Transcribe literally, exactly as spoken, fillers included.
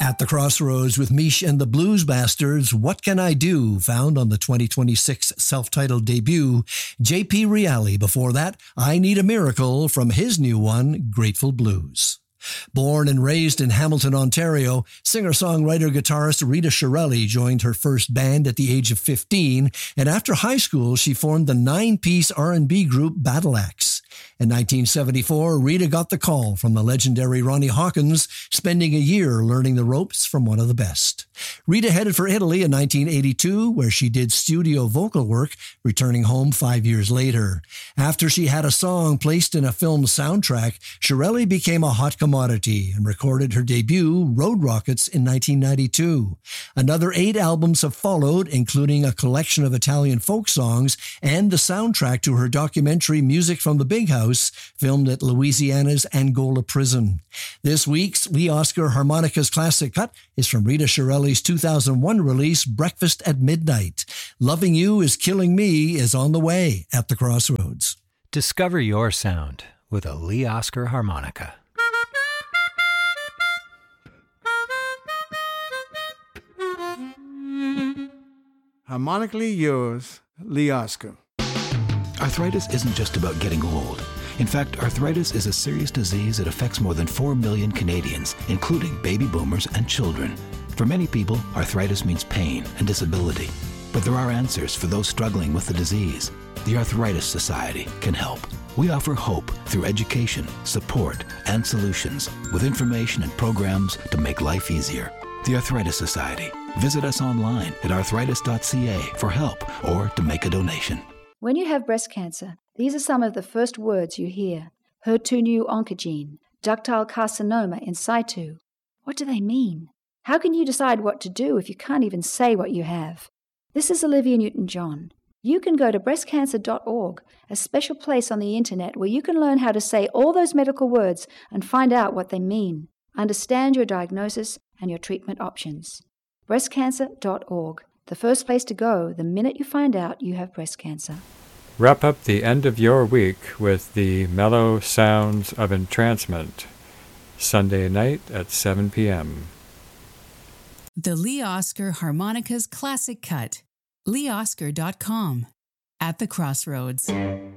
At the Crossroads with Mish and the Blues Bastards, What Can I Do? Found on the twenty twenty-six self-titled debut. J P Reale before that, I Need a Miracle from his new one, Grateful Blues. Born and raised in Hamilton, Ontario, singer-songwriter guitarist Rita Chiarelli joined her first band at the age of fifteen, and after high school she formed the nine-piece R and B group Battle Axe. In nineteen seventy-four, Rita got the call from the legendary Ronnie Hawkins, spending a year learning the ropes from one of the best. Rita headed for Italy in nineteen eighty-two, where she did studio vocal work, returning home five years later. After she had a song placed in a film soundtrack, Chiarelli became a hot commodity and recorded her debut, Road Rockets, in nineteen ninety-two. Another eight albums have followed, including a collection of Italian folk songs and the soundtrack to her documentary Music from the Big House, filmed at Louisiana's Angola prison. This week's Lee Oskar Harmonicas Classic Cut is from Rita Chiarelli's two thousand one release, Breakfast at Midnight. Loving You Is Killing Me is on the way at the Crossroads. Discover your sound with a Lee Oskar harmonica. Harmonically yours, Lee Oskar. Arthritis isn't just about getting old. In fact, arthritis is a serious disease that affects more than four million Canadians, including baby boomers and children. For many people, arthritis means pain and disability. But there are answers for those struggling with the disease. The Arthritis Society can help. We offer hope through education, support, and solutions, with information and programs to make life easier. The Arthritis Society. Visit us online at arthritis dot c a for help or to make a donation. When you have breast cancer, these are some of the first words you hear. H E R two new oncogene, ductile carcinoma in situ. What do they mean? How can you decide what to do if you can't even say what you have? This is Olivia Newton-John. You can go to breast cancer dot org, a special place on the internet where you can learn how to say all those medical words and find out what they mean. Understand your diagnosis and your treatment options. breast cancer dot org. The first place to go the minute you find out you have breast cancer. Wrap up the end of your week with the mellow sounds of entrancement. Sunday night at seven p.m. The Lee Oskar Harmonicas Classic Cut. lee oskar dot com. At the Crossroads.